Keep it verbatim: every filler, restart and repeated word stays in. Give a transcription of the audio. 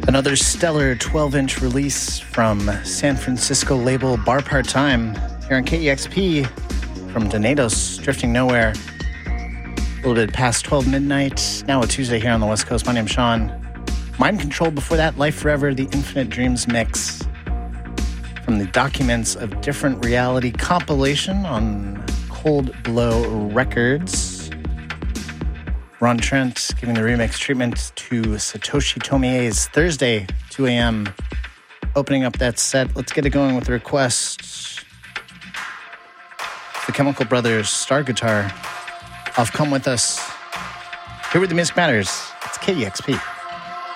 Another stellar twelve-inch release from San Francisco label Bar Part Time here on K E X P from Donatos, Drifting Nowhere. A little bit past twelve midnight, now a Tuesday here on the West Coast. My name's Sean. Mind Control before that, Life Forever, the Infinite Dreams mix from the Documents of Different Reality compilation on Cold Blow Records. Ron Trent giving the remix treatment to Satoshi Tomie's Thursday, two a.m. Opening up that set. Let's get it going with the request. The Chemical Brothers, Star Guitar, off Come With Us. Here with the Music Matters. It's K E X P.